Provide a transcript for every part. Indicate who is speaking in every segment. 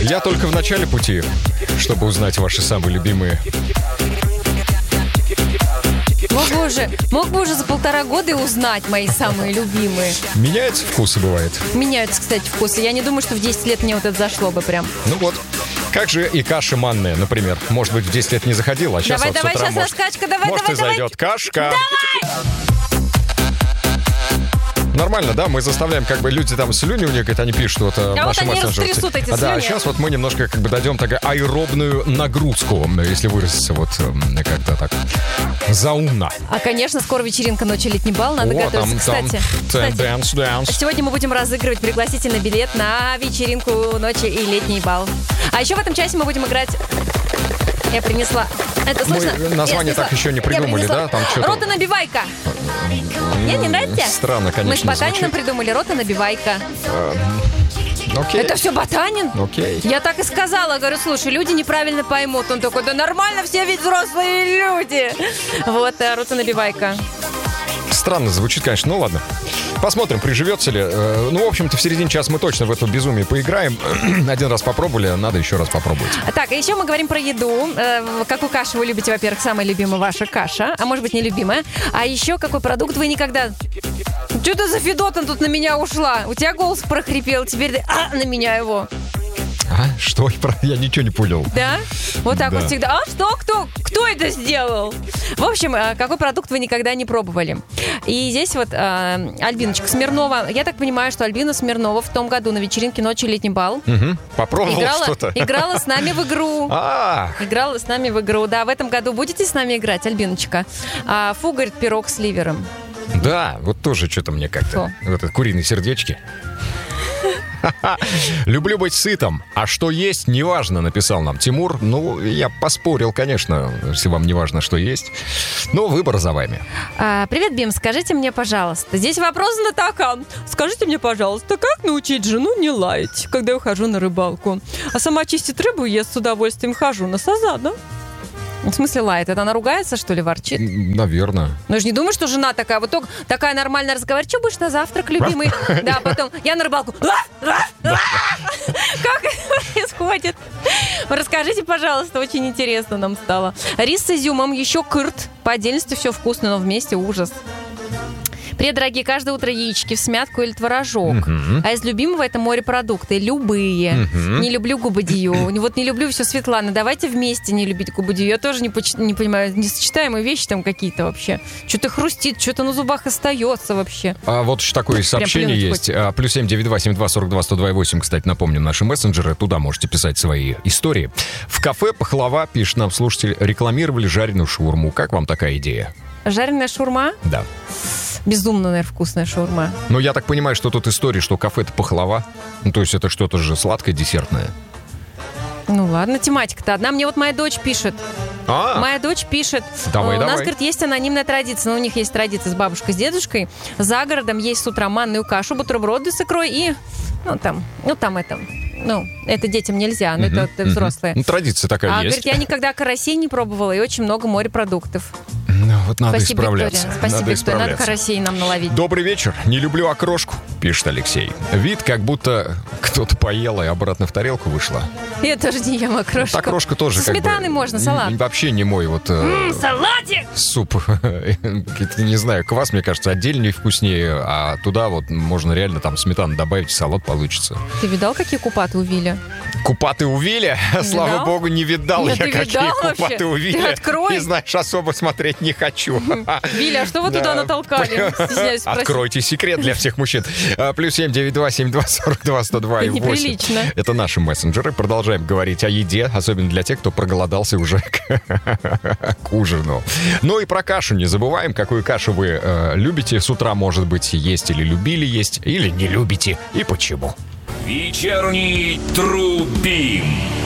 Speaker 1: Я только в начале пути, чтобы узнать ваши самые любимые.
Speaker 2: Мог бы уже за 1,5 года и узнать мои самые любимые.
Speaker 1: Меняются вкусы, бывает?
Speaker 2: Меняются, кстати, вкусы. Я не думаю, что в 10 лет мне вот это зашло бы прям.
Speaker 1: Ну вот. Как же и каша манная, например. Может быть, в 10 лет не заходила, а сейчас
Speaker 2: давай,
Speaker 1: вот с утра
Speaker 2: сейчас раскачка, давай.
Speaker 1: и зайдет кашка.
Speaker 2: Давай!
Speaker 1: Нормально, да? Мы заставляем, как бы, люди там слюни уникают, они пишут вот в нашем мессенджере.
Speaker 2: Вот они растрясут эти слюни.
Speaker 1: Да, а сейчас вот мы немножко, как бы, дадим такую аэробную нагрузку, если выразиться вот как-то так заумно.
Speaker 2: А, конечно, скоро вечеринка «Ночи летний бал», надо готовиться. Кстати,
Speaker 1: dance.
Speaker 2: Сегодня мы будем разыгрывать пригласительный билет на вечеринку «Ночи и летний бал». А еще в этом часе мы будем играть... Я принесла... Это слышно?
Speaker 1: Мы название так еще не придумали, да? Там что-то...
Speaker 2: «Рота-набивайка». Мне не нравится?
Speaker 1: Странно, конечно,
Speaker 2: мы с Потаниным придумали «Рота-набивайка».
Speaker 1: Окей.
Speaker 2: Это все Потанин?
Speaker 1: Окей.
Speaker 2: Я так и сказала, говорю, слушай, люди неправильно поймут. Он такой, да нормально, все ведь взрослые люди. Вот, «Рота-набивайка».
Speaker 1: Странно звучит, конечно, ну ладно. Посмотрим, приживется ли. Ну, в общем-то, в середине часа мы точно в это безумие поиграем. Один раз попробовали, надо еще раз попробовать. Так,
Speaker 2: а еще мы говорим про еду. Какую кашу вы любите? Во-первых, самая любимая ваша каша, а может быть, нелюбимая. А еще какой продукт вы никогда... Что ты за Федота тут на меня ушла? У тебя голос прохрипел, теперь на меня его.
Speaker 1: А? Что? Я ничего не понял.
Speaker 2: Да? Вот так вот всегда. А что? Кто это сделал? В общем, какой продукт вы никогда не пробовали? И здесь вот Альбиночка Смирнова. Я так понимаю, что Альбина Смирнова в том году на вечеринке «Ночи летний бал»
Speaker 1: попробовала что-то.
Speaker 2: Играла с нами в игру. Играла с нами в игру. Да, в этом году будете с нами играть, Альбиночка? Фу, говорит, пирог с ливером.
Speaker 1: Да, вот тоже что-то мне как-то. Вот это куриные сердечки. Люблю быть сытым. А что есть, неважно, написал нам Тимур. Ну, я поспорил, конечно, если вам не важно, что есть. Но выбор за вами.
Speaker 2: Привет, Бим, скажите мне, пожалуйста. Здесь вопрос знатока. Скажите мне, пожалуйста, как научить жену не лаять, когда я ухожу на рыбалку? А сама чистит рыбу и ест с удовольствием. Хожу на сазана. В смысле лает? Это она ругается, что ли, ворчит?
Speaker 1: Наверное.
Speaker 2: Ну, я же не думаю, что жена такая, вот только такая нормальная разговаривает. Что будешь на завтрак, любимый? Да, потом я на рыбалку. Как это происходит? Расскажите, пожалуйста, очень интересно нам стало. Рис с изюмом, еще кырт. По отдельности все вкусно, но вместе ужас. Привет, дорогие, каждое утро яички в смятку или творожок. А из любимого это морепродукты. Любые. Не люблю губадию. Вот не люблю все, Светлана. Давайте вместе не любить губадию. Я тоже не понимаю, несочетаемые вещи там какие-то вообще. Что-то хрустит, что-то на зубах остается вообще.
Speaker 1: А вот такое сообщение есть. +7 92 72 42 102,8, кстати, напомню, наши мессенджеры. Туда можете писать свои истории. В кафе «Пахлава», пишет нам слушатель, рекламировали жареную шаурму. Как вам такая идея?
Speaker 2: Жареная шаурма?
Speaker 1: Да.
Speaker 2: Безумно, наверное, вкусная шаурма.
Speaker 1: Ну, я так понимаю, что тут история, что кафе — это «Пахлава». Ну, то есть это что-то же сладкое, десертное.
Speaker 2: Ну, ладно, тематика-то одна. Мне вот моя дочь пишет. Моя дочь пишет. У нас, говорит, есть анонимная традиция. Ну, у них есть традиция с бабушкой, с дедушкой. За городом есть с утра манную кашу, бутерброды с икрой и... это детям нельзя, но это взрослые.
Speaker 1: Ну, традиция такая есть.
Speaker 2: Говорит, я никогда карасей не пробовала и очень много морепродуктов.
Speaker 1: Ну, вот надо
Speaker 2: Спасибо,
Speaker 1: исправляться.
Speaker 2: Виктория. Спасибо, Виктория. Надо карасей нам наловить.
Speaker 1: Добрый вечер. Не люблю окрошку, пишет Алексей. Вид, как будто кто-то поел и обратно в тарелку вышла.
Speaker 2: Я тоже не ем окрошку.
Speaker 1: Вот окрошка тоже
Speaker 2: сметаной можно, салат.
Speaker 1: Вообще не мой вот...
Speaker 2: салатик!
Speaker 1: Суп. Не знаю, квас, мне кажется, отдельнее вкуснее, а туда вот можно реально там сметану добавить, салат получится.
Speaker 2: Ты видал, какие купаты у Виля?
Speaker 1: Купаты у Виля? Слава богу, не видал я, какие купаты у Виля.
Speaker 2: Ты открой.
Speaker 1: И, знаешь, особо смотреть не хочу.
Speaker 2: Виля, а что вы туда натолкали? Стесняюсь спросить.
Speaker 1: Откройте секрет для всех мужчин. +7 92 72 42 102 и 8.
Speaker 2: Неприлично.
Speaker 1: Это наши мессенджеры. Продолжаем говорить о еде, особенно для тех, кто проголодался уже к ужину. Ну и про кашу не забываем. Какую кашу вы любите с утра, может быть, есть или любили есть, или не любите, и почему.
Speaker 3: Вечерний Трубим.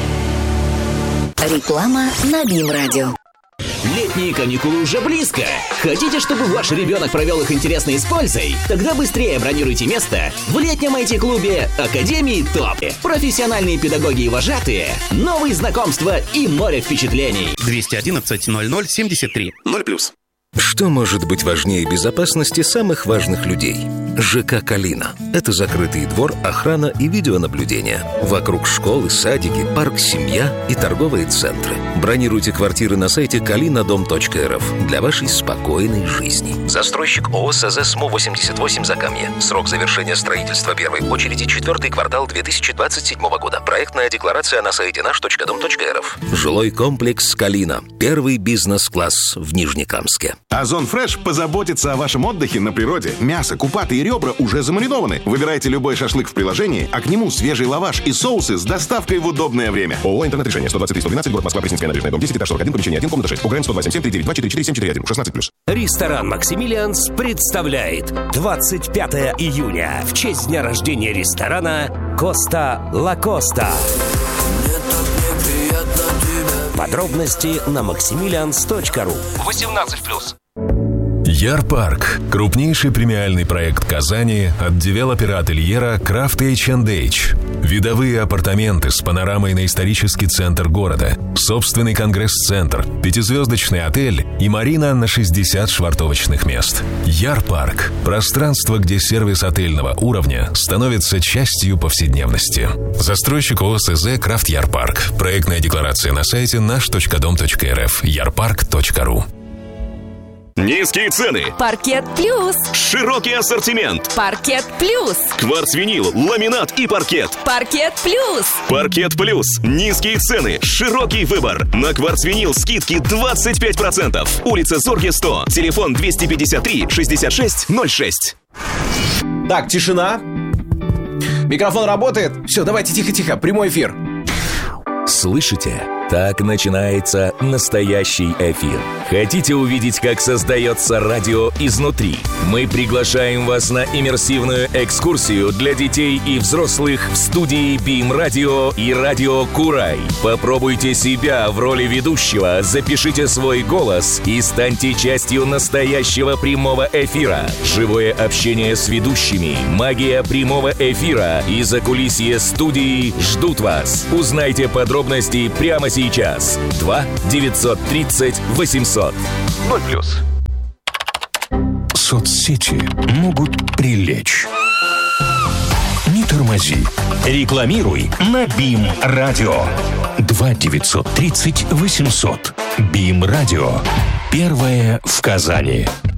Speaker 4: Реклама на БИМ-радио.
Speaker 3: Летние каникулы уже близко. Хотите, чтобы ваш ребенок провел их интересно и с пользой? Тогда быстрее бронируйте место в летнем IT-клубе Академии ТОП. Профессиональные педагоги и вожатые, новые знакомства и море впечатлений.
Speaker 5: 211 00 73 0+.
Speaker 6: Что может быть важнее безопасности самых важных людей?
Speaker 5: ЖК «Калина». Это закрытый двор, охрана и видеонаблюдение. Вокруг школы, садики, парк «Семья» и торговые центры. Бронируйте квартиры на сайте kalinadom.rf для вашей спокойной жизни. Застройщик ООО СЗ СМУ-88 Закамье. Срок завершения строительства первой очереди 4-й квартал 2027 года. Проектная декларация на сайте наш.дом.рф. Жилой комплекс «Калина». Первый бизнес-класс в Нижнекамске.
Speaker 6: Озон Фреш позаботится о вашем отдыхе на природе. Мясо, купаты и ребра уже замаринованы. Выбирайте любой шашлык в приложении, а к нему свежий лаваш и соусы с доставкой в удобное время. ООО «Интернет-решение», 123-112, город Москва, Пресненская набережная, дом 10, этаж 41, помещение 1, комната 6. УГРН 127-739-244-741, 16+.
Speaker 7: Ресторан «Максимилианс» представляет 25 июня в честь дня рождения ресторана «Коста Ла Коста». Подробности на maximilians.ru. 18+.
Speaker 8: Ярпарк – крупнейший премиальный проект Казани от девелопера-ательера Крафт H&H. Видовые апартаменты с панорамой на исторический центр города, собственный конгресс-центр, 5-звездочный отель и марина на 60 швартовочных мест. Ярпарк – пространство, где сервис отельного уровня становится частью повседневности. Застройщик ООО СЗ «Крафт Ярпарк». Проектная декларация на сайте наш.дом.рф. ярпарк.ру.
Speaker 9: Низкие цены.
Speaker 2: Паркет Плюс.
Speaker 9: Широкий ассортимент.
Speaker 2: Паркет Плюс.
Speaker 9: Кварцвинил, ламинат и паркет.
Speaker 2: Паркет Плюс.
Speaker 9: Паркет Плюс. Низкие цены. Широкий выбор. На кварцвинил скидки 25%. Улица Зорге, 100. Телефон 253 66 06.
Speaker 10: Так, тишина. Микрофон работает. Все, давайте тихо-тихо. Прямой эфир.
Speaker 7: Слышите? Так начинается настоящий эфир. Хотите увидеть, как создается радио изнутри? Мы приглашаем вас на иммерсивную экскурсию для детей и взрослых в студии Beam Radio и Радио Курай. Попробуйте себя в роли ведущего, запишите свой голос и станьте частью настоящего прямого эфира. Живое общение с ведущими, магия прямого эфира и закулисье студии ждут вас. Узнайте подробности прямо сейчас. 2 930 800. 0+.
Speaker 11: Соцсети могут прилечь. Не тормози. Рекламируй на Beam Radio. 2 930 800. Beam Radio. Первое в Казани.